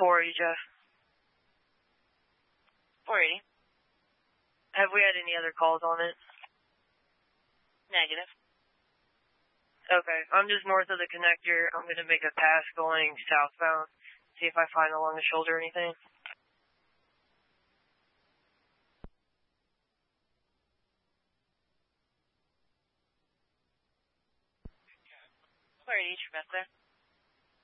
480, Jeff. 480. Have we had any other calls on it? Negative. Okay, I'm just north of the connector. I'm going to make a pass going southbound. See if I find along the shoulder or anything. Where are you, Trevester?